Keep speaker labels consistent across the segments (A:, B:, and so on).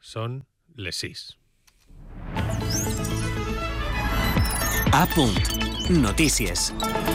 A: Són les 6.
B: A punt. Notícies.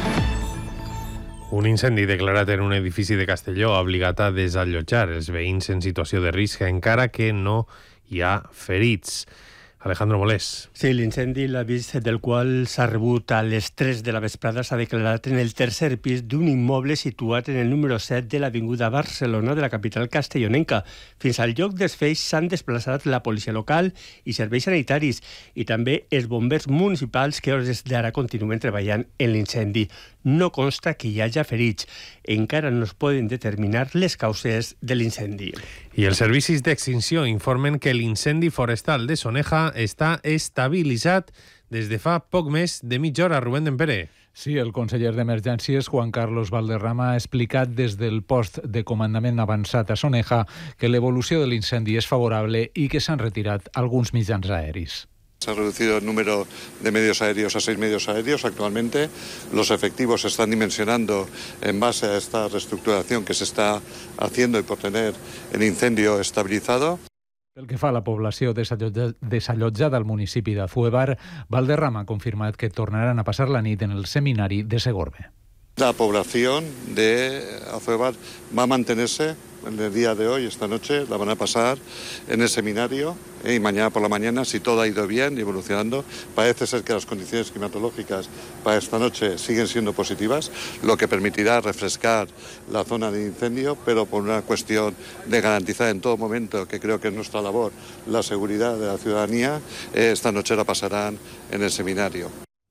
A: Un incendi declarat en un edifici de Castelló ha obligat a desallotjar els veïns en situació de risc, encara que no hi ha ferits. Alejandro Molés.
C: Sí, l'incendi, l'avís del qual s'ha rebut a les 3 de la vesprada, s'ha declarat en el tercer pis d'un immoble situat en el número 7 de l'Avinguda Barcelona de la capital castellonenca. Fins al lloc dels fets s'han desplaçat la policia local i serveis sanitaris i també els bombers municipals que hores d'ara continuen treballant en l'incendi. No consta que hi hagi ferits. Encara no es poden determinar les causes de l'incendi.
A: I els servicis d'extinció informen que l'incendi forestal de Soneja està estabilitzat des de fa poc més de mitja hora. Rubén Dempere.
D: Sí, el conseller d'Emergències, Juan Carlos Valderrama, ha explicat des del post de comandament avançat a Soneja que l'evolució de l'incendi és favorable i que s'han retirat alguns mitjans aeris.
E: Se ha reducido el número de medios aéreos a 6 medios aéreos actualmente. Los efectivos se están dimensionando en base a esta reestructuración que se está haciendo y por tener el incendio estabilizado.
D: Pel que fa a la població desallotjada al municipi d'Azuebar, Valderrama ha confirmat que tornaran a passar la nit en el seminari de Segorbe.
E: La población de Azuebar va a mantenerse en el día de hoy, esta noche, la van a pasar en el seminario y mañana por la mañana, si todo ha ido bien y evolucionando, parece ser que las condiciones climatológicas para esta noche siguen siendo positivas, lo que permitirá refrescar la zona de incendio, pero por una cuestión de garantizar en todo momento, que creo que es nuestra labor, la seguridad de la ciudadanía, esta noche la pasarán en el seminario.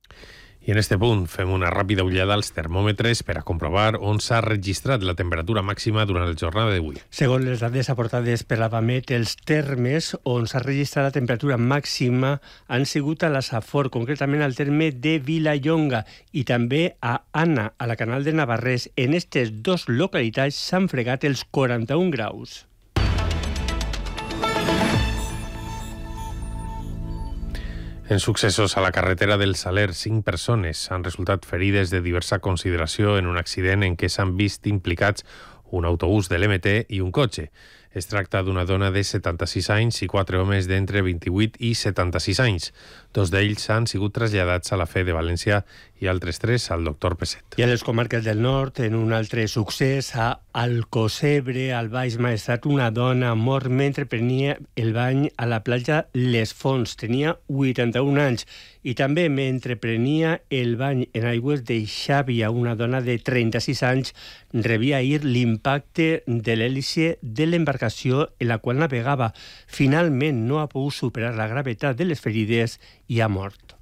A: I en este punt fem una ràpida ullada als termòmetres per a comprovar on s'ha registrat la temperatura màxima durant la jornada d'avui.
C: Segons les dades aportades per l'ABAMET, els termes on s'ha registrat la temperatura màxima han sigut a la Safor, concretament al terme de Vilallonga, i també a Anna, a la Canal de Navarrés. En aquestes dues localitats s'han fregat els 41 graus.
A: En successos a la carretera del Saler, 5 persones han resultat ferides de diversa consideració en un accident en què s'han vist implicats un autobús de l'MT i un cotxe. Es tracta d'una dona de 76 anys i 4 homes d'entre 28 i 76 anys. 2 d'ells han sigut traslladats a la Fe de València i altres 3 al Doctor Peset.
C: I a les comarques del nord, en un altre succés, a Alcocebre, al Baix Maestrat, una dona mor mentre prenia el bany a la platja Les Fonts. Tenia 81 anys. I també mentre prenia el bany en aigües de Xàbia, una dona de 36 anys rebia ahir l'impacte de l'hèlice de l'embarcació en la qual navegava. Finalment no ha pogut superar la gravetat de les ferides i ha mort.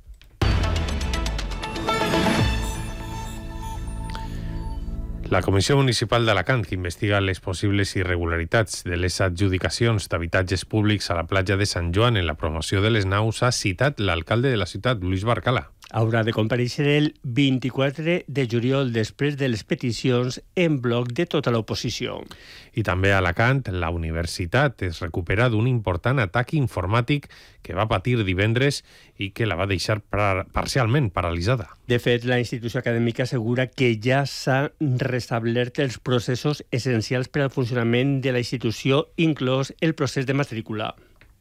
A: La Comissió Municipal d'Alacant, que investiga les possibles irregularitats de les adjudicacions d'habitatges públics a la platja de Sant Joan en la promoció de les naus, ha citat l'alcalde de la ciutat, Luis Barcala.
C: Haurà de comparèixer el 24 de juliol després de les peticions en bloc de tota l'oposició.
A: I també a Alacant, la universitat es recupera d'un important atac informàtic que va patir divendres i que la va deixar parcialment paralitzada.
C: De fet, la institució acadèmica assegura que ja s'han restablert els processos essencials per al funcionament de la institució, inclòs el procés de matrícula.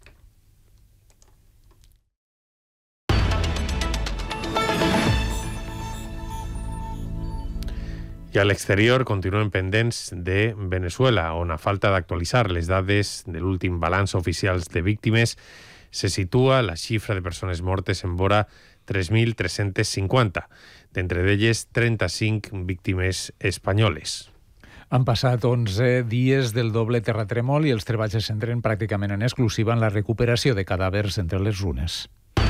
A: I a l'exterior continuen pendents de Venezuela, on a falta d'actualitzar les dades de l'últim balanç oficials de víctimes, se situa la xifra de persones mortes en vora 3.350, d'entre d'elles 35 víctimes espanyoles.
D: Han passat 11 dies del doble terratrèmol i els treballs es centren pràcticament en exclusiva en la recuperació de cadàvers entre les runes.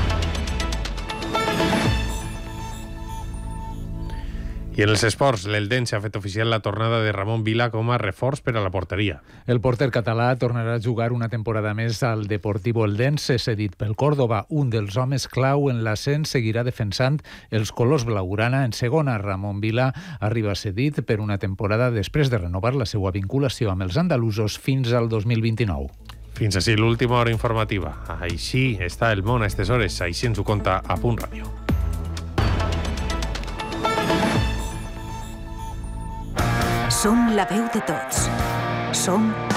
A: I en els esports, l'Eldense ha fet oficial la tornada de Ramon Vila com a reforç per a la porteria.
D: El porter català tornarà a jugar una temporada més al Deportivo Eldense, cedit pel Córdoba. Un dels homes clau en l'ascens seguirà defensant els colors blaugrana en segona. Ramon Vila arriba cedit per una temporada després de renovar la seva vinculació amb els andalusos fins al 2029.
A: Fins així l'última hora informativa. Així està el món a aquestes hores. Així ens ho conta a Punt Ràdio.
F: Som la veu de tots. Som